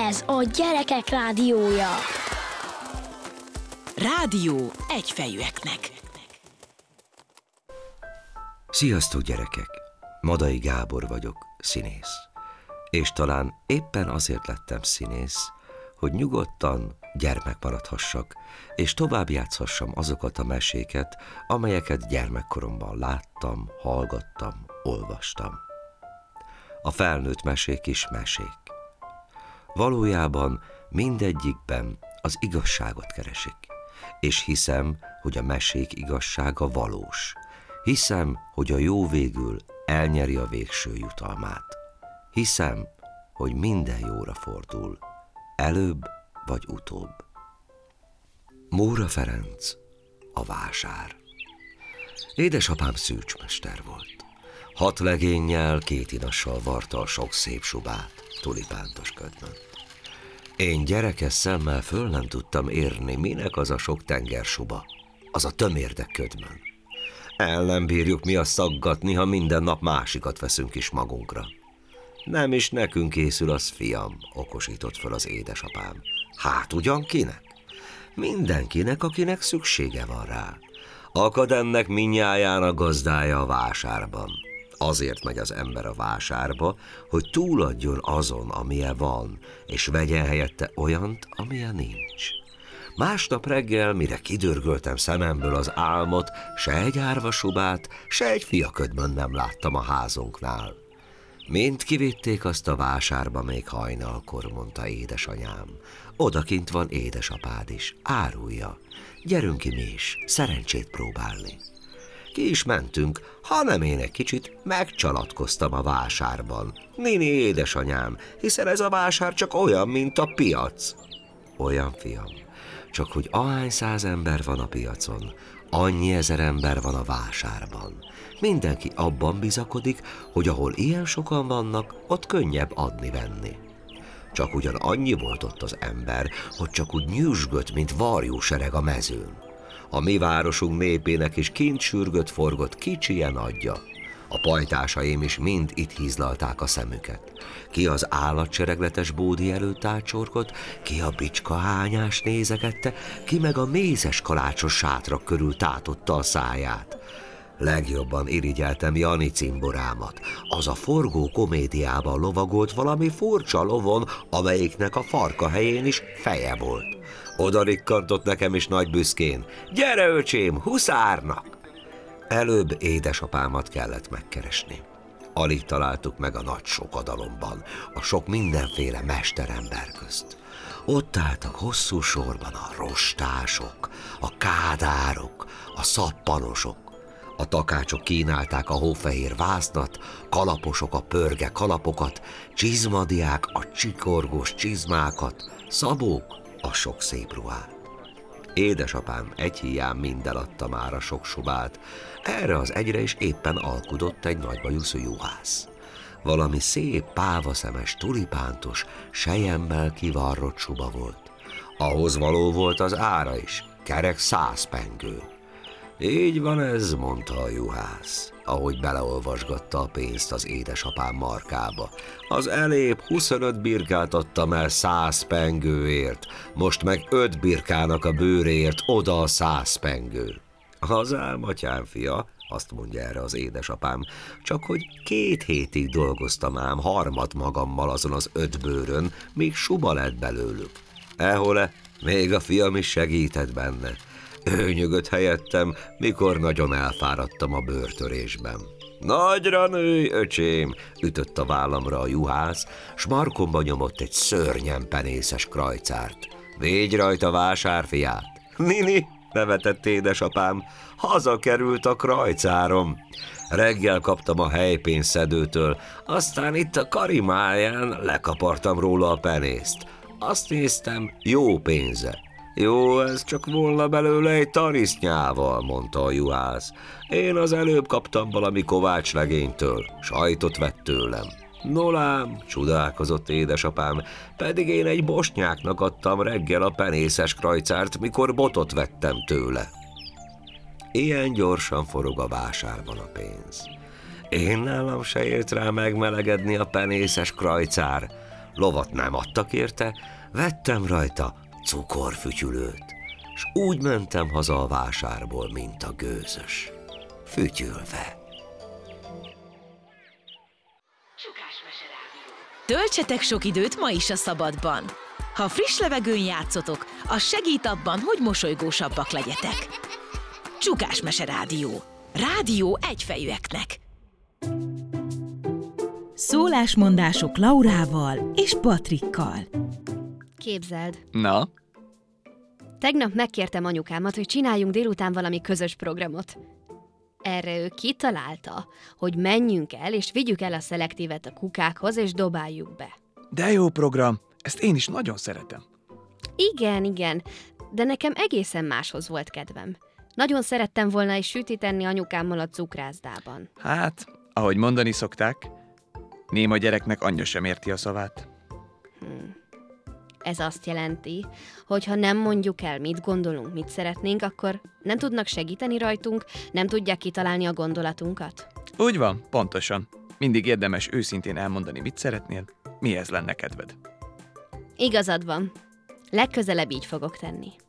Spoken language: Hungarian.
Ez a Gyerekek Rádiója. Rádió egyfejűeknek. Sziasztok, gyerekek! Madai Gábor vagyok, színész. És talán éppen azért lettem színész, hogy nyugodtan gyermek maradhassak, és tovább játszhassam azokat a meséket, amelyeket gyermekkoromban láttam, hallgattam, olvastam. A felnőtt mesék is mesék. Valójában mindegyikben az igazságot keresik, és hiszem, hogy a mesék igazsága valós. Hiszem, hogy a jó végül elnyeri a végső jutalmát. Hiszem, hogy minden jóra fordul, előbb vagy utóbb. Móra Ferenc, a vásár. Édesapám szűcsmester volt. 6 legénnyel, 2 inassal varta a sok szép subát, tulipántos ködmön. Én gyerekes szemmel föl nem tudtam érni, minek az a sok tengersuba, az a tömérdek ködmön. El nem bírjuk mi azt szaggatni, ha minden nap másikat veszünk is magunkra. Nem is nekünk készül az, fiam, okosított föl az édesapám. Hát ugyan kinek? Mindenkinek, akinek szüksége van rá. Akad ennek mindnyájának gazdája a vásárban. Azért megy az ember a vásárba, hogy túladjon azon, amilyen van, és vegyen helyette olyant, amilyen nincs. Másnap reggel, mire kidörgöltem szememből az álmot, se egy árvasubát, se egy fiaködmön nem láttam a házunknál. Mind kivitték azt a vásárba még hajnalkor, mondta édesanyám. Odakint van édesapád is, árulja. Gyerünk ki mi is, szerencsét próbálni. Ki is mentünk, hanem én egy kicsit megcsalatkoztam a vásárban. Nini, édesanyám, hiszen ez a vásár csak olyan, mint a piac. Olyan, fiam, csak hogy ahány 100 ember van a piacon, annyi 1000 ember van a vásárban. Mindenki abban bizakodik, hogy ahol ilyen sokan vannak, ott könnyebb adni-venni. Csak ugyan annyi volt ott az ember, hogy csak úgy nyüzsgött, mint varjúsereg a mezőn. A mi városunk népének is kint sürgött-forgott kicsije nagyja. A pajtásaim is mind itt hízlalták a szemüket. Ki az állatseregletes bódi előtt átsorgott, ki a bicskahányás nézegette, ki meg a mézes kalácsos sátrak körül tátotta a száját. Legjobban irigyeltem Jani cimborámat. Az a forgó komédiában lovagolt valami furcsa lovon, amelyiknek a farka helyén is feje volt. Oda rikkantott nekem is nagy büszkén. Gyere, öcsém, huszárnak! Előbb édesapámat kellett megkeresni. Alig találtuk meg a nagy sokadalomban, a sok mindenféle mesterember közt. Ott álltak hosszú sorban a rostások, a kádárok, a szappanosok. A takácsok kínálták a hófehér vásznat, kalaposok a pörge kalapokat, csizmadiák a csikorgós csizmákat, szabók a sok szép ruhát. Édesapám egy híján mind eladta már a sok subát, erre az egyre is éppen alkudott egy nagybajuszú juhász. Valami szép, pávaszemes, tulipántos, selyemmel kivarrott suba volt. Ahhoz való volt az ára is, kerek 100 pengő. Így van ez, mondta a juhász, ahogy beleolvasgatta a pénzt az édesapám markába. Az elébb 25 birkát adtam el 100 pengőért, most meg 5 birkának a bőréért oda a 100 pengő. Az álmatyám, fia, azt mondja erre az édesapám, csak hogy 2 hétig dolgoztam ám harmad magammal azon az 5 bőrön, még suba lett belőlük. Ehole, még a fiam is segített benne. Ő nyugodt helyettem, mikor nagyon elfáradtam a bőrtörésben. Nagyra nőj, öcsém, ütött a vállamra a juhász, s markomba nyomott egy szörnyen penészes krajcárt. Védj rajta vásárfiát! Nini, nevetett édesapám, hazakerült a krajcárom. Reggel kaptam a helypénzszedőtől, aztán itt a karimáján lekapartam róla a penészt. Azt néztem, jó pénze. Jó, ez csak volna belőle egy tarisznyával, mondta a juhász. Én az előbb kaptam valami kovácslegénytől, sajtot vett tőlem. Nolám, csodálkozott édesapám, pedig én egy bosnyáknak adtam reggel a penészes krajcárt, mikor botot vettem tőle. Ilyen gyorsan forog a vásárban a pénz. Én nálam se ért rá megmelegedni a penészes krajcár. lovat nem adtak érte, vettem rajta cukorfütyülőt, s úgy mentem haza a vásárból, mint a gőzös, fütyülve. Töltsetek sok időt ma is a szabadban. Ha friss levegőn játszotok, az segít abban, hogy mosolygósabbak legyetek. Csukás Mese Rádió. Rádió egyfejűeknek. Szólásmondások Laurával és Patrikkal. Képzeld, Na, tegnap megkértem anyukámat, hogy csináljunk délután valami közös programot. Erre ő kitalálta, hogy menjünk el, és vigyük el a szelektívet a kukákhoz, és dobáljuk be. de jó program, ezt én is nagyon szeretem. Igen, de nekem egészen máshoz volt kedvem. Nagyon szerettem volna egy sütit enni anyukámmal a cukrászdában. Hát, ahogy mondani szokták, néma gyereknek anyja sem érti a szavát. Ez azt jelenti, hogy ha nem mondjuk el, mit gondolunk, mit szeretnénk, akkor nem tudnak segíteni rajtunk, nem tudják kitalálni a gondolatunkat. Úgy van, pontosan. Mindig érdemes őszintén elmondani, mit szeretnél, mihez lenne kedved. Igazad van. Legközelebb így fogok tenni.